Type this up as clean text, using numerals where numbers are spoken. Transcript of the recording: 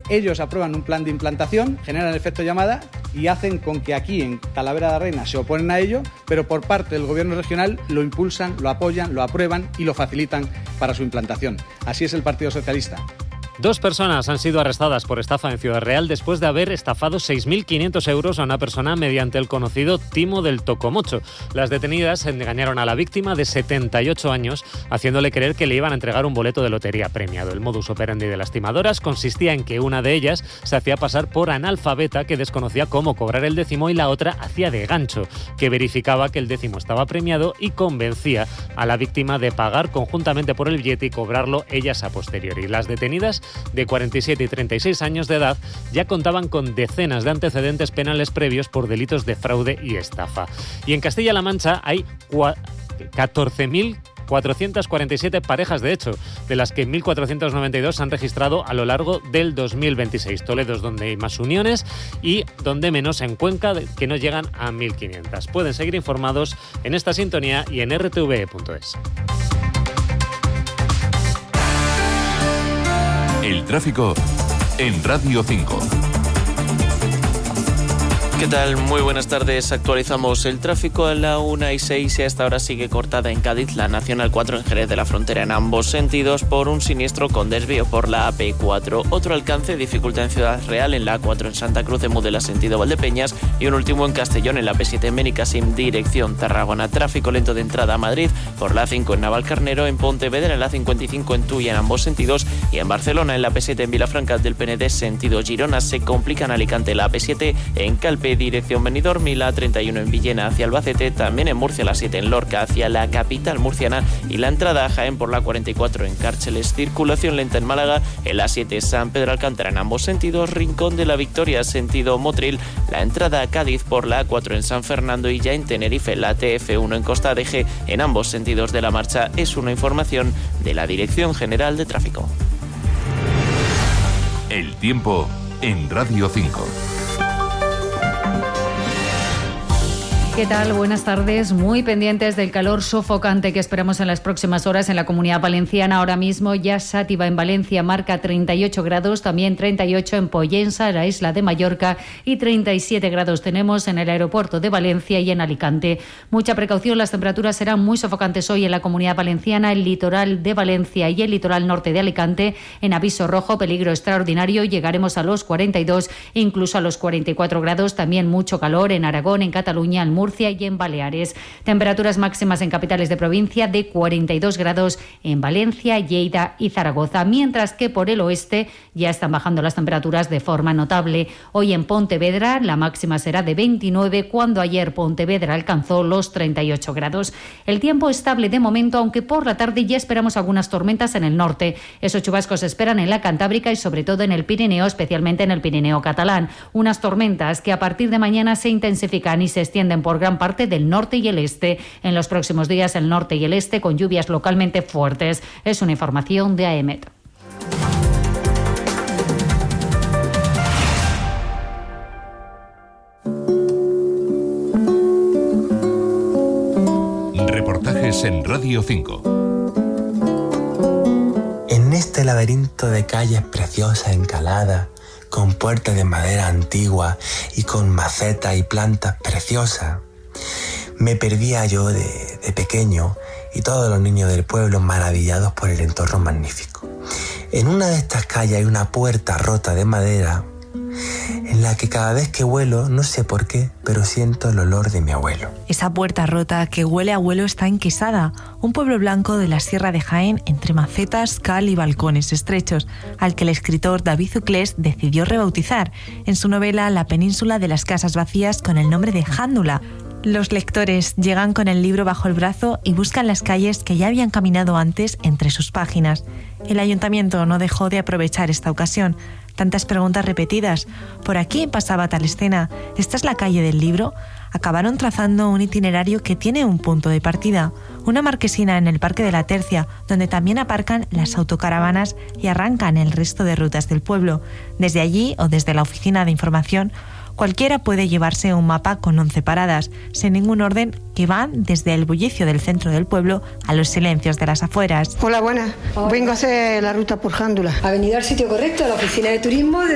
Ellos aprueban un plan de implantación, generan el efecto llamada y hacen con que aquí en Talavera de la Reina se oponen a ello, pero por parte del gobierno regional lo impulsan, lo apoyan, lo aprueban y lo facilitan para su implantación. Así es el Partido Socialista. 2 personas han sido arrestadas por estafa en Ciudad Real después de haber estafado 6.500 euros a una persona mediante el conocido timo del tocomocho. Las detenidas engañaron a la víctima de 78 años, haciéndole creer que le iban a entregar un boleto de lotería premiado. El modus operandi de las timadoras consistía en que una de ellas se hacía pasar por analfabeta que desconocía cómo cobrar el décimo y la otra hacía de gancho, que verificaba que el décimo estaba premiado y convencía a la víctima de pagar conjuntamente por el billete y cobrarlo ellas a posteriori. Las detenidas, de 47 y 36 años de edad, ya contaban con decenas de antecedentes penales previos por delitos de fraude y estafa. Y en Castilla-La Mancha hay 14.447 parejas de hecho, de las que 1.492 se han registrado a lo largo del 2026. Toledo es donde hay más uniones y donde menos, en Cuenca, que no llegan a 1.500. Pueden seguir informados en esta sintonía y en rtve.es. El tráfico en Radio 5. ¿Qué tal? Muy buenas tardes. Actualizamos el tráfico a la 1:06 y a esta hora sigue cortada en Cádiz la Nacional 4 en Jerez de la Frontera en ambos sentidos por un siniestro con desvío por la AP4. Otro alcance, dificultad en Ciudad Real en la A4 en Santa Cruz de Mudela sentido Valdepeñas y un último en Castellón en la AP7 en Benicàssim dirección Tarragona. Tráfico lento de entrada a Madrid por la A5 en Navalcarnero, en Pontevedra en la A55 en Tuya en ambos sentidos y en Barcelona en la AP7 en Vilafranca del Penedès sentido Girona. Se complica en Alicante la AP7 en Calpe dirección Benidorm y la 31 en Villena hacia Albacete, también en Murcia la 7 en Lorca hacia la capital murciana y la entrada a Jaén por la 44 en Cárceles. Circulación lenta en Málaga en la 7 San Pedro Alcántara en ambos sentidos, Rincón de la Victoria sentido Motril, la entrada a Cádiz por la A4 en San Fernando y ya en Tenerife la TF1 en Costa de G en ambos sentidos de la marcha. Es una información de la Dirección General de Tráfico. El tiempo en Radio 5. ¿Qué tal? Buenas tardes. Muy pendientes del calor sofocante que esperamos en las próximas horas en la Comunidad Valenciana. Ahora mismo ya Sátiva en Valencia marca 38 grados, también 38 en Pollensa, la isla de Mallorca, y 37 grados tenemos en el aeropuerto de Valencia y en Alicante. Mucha precaución, las temperaturas serán muy sofocantes hoy en la Comunidad Valenciana, el litoral de Valencia y el litoral norte de Alicante en aviso rojo, peligro extraordinario. Llegaremos a los 42, incluso a los 44 grados. También mucho calor en Aragón, en Cataluña, en Murcia y en Baleares. Temperaturas máximas en capitales de provincia de 42 grados en Valencia, Lleida y Zaragoza, mientras que por el oeste ya están bajando las temperaturas de forma notable. Hoy en Pontevedra la máxima será de 29, cuando ayer Pontevedra alcanzó los 38 grados. El tiempo estable de momento, aunque por la tarde ya esperamos algunas tormentas en el norte. Esos chubascos se esperan en la Cantábrica y sobre todo en el Pirineo, especialmente en el Pirineo catalán. Unas tormentas que a partir de mañana se intensifican y se extienden por gran parte del norte y el este. En los próximos días el norte y el este con lluvias localmente fuertes. Es una información de AEMET. Reportajes en Radio 5. En este laberinto de calles preciosas encaladas, con puertas de madera antigua y con macetas y plantas preciosas, me perdía yo de pequeño y todos los niños del pueblo maravillados por el entorno magnífico. En una de estas calles hay una puerta rota de madera en la que cada vez que vuelo, no sé por qué, pero siento el olor de mi abuelo. Esa puerta rota que huele a abuelo está en Quesada, un pueblo blanco de la Sierra de Jaén, entre macetas, cal y balcones estrechos, al que el escritor David Zuclés decidió rebautizar en su novela La península de las casas vacías con el nombre de Jándula. Los lectores llegan con el libro bajo el brazo y buscan las calles que ya habían caminado antes entre sus páginas. El ayuntamiento no dejó de aprovechar esta ocasión. Tantas preguntas repetidas. ¿Por aquí pasaba tal escena? ¿Esta es la calle del libro? Acabaron trazando un itinerario que tiene un punto de partida. Una marquesina en el Parque de la Tercia, donde también aparcan las autocaravanas y arrancan el resto de rutas del pueblo. Desde allí o desde la oficina de información, cualquiera puede llevarse un mapa con 11 paradas, sin ningún orden, que van desde el bullicio del centro del pueblo a los silencios de las afueras. Hola, buenas. Vengo a hacer la ruta por Jándula. ¿Ha venido al sitio correcto, a la oficina de turismo